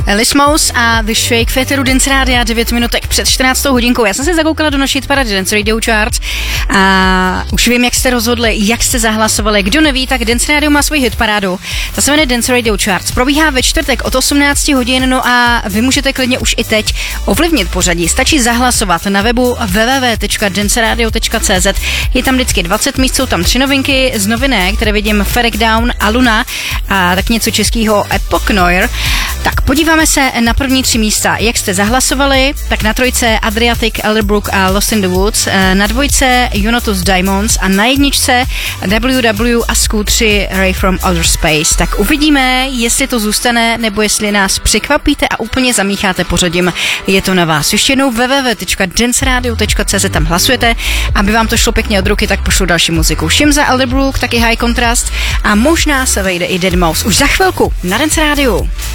Lismous a The Shake Féteru Dance Rádia 9 minutek před 14 hodinkou. Já jsem se zakoukala do naší parady Dance Radio Charts a už vím, jak jste rozhodli, jak jste zahlasovali. Kdo neví, tak Dance Radio má svoji hitparádu. Ta se jmenuje Dance Radio Charts. Probíhá ve čtvrtek od 18 hodin, no a vy můžete klidně už i teď ovlivnit pořadí. Stačí zahlasovat na webu www.danceradio.cz. Je tam vždycky 20 míst, jsou tam 3 novinky z novinek, které vidím Ferek Down a Luna a tak něco českého Epoch Noir. Tak podíváme se na první 3 místa. Jak jste zahlasovali, tak na trojce Adriatic, Elderbrook a Lost in the Woods, na dvojce Jonatus Diamonds a na jedničce WW a Scoot 3 Ray from Outer Space. Tak uvidíme, jestli to zůstane, nebo jestli nás překvapíte a úplně zamícháte pořadím. Je to na vás. Ještě jednou www.danceradio.cz, tam hlasujete. Aby vám to šlo pěkně od ruky, tak pošlu další muziku. Shimza, Elderbrook, taky High Contrast a možná se vejde i Dead Mouse. Už za chvilku na Dance Radio.